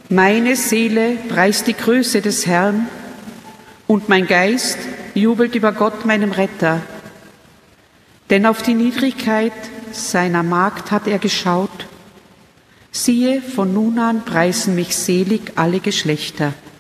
Meine Seele preist die Größe des Herrn, und mein Geist jubelt über Gott, meinem Retter. Denn auf die Niedrigkeit seiner Magd hat er geschaut. Siehe, von nun an preisen mich selig alle Geschlechter.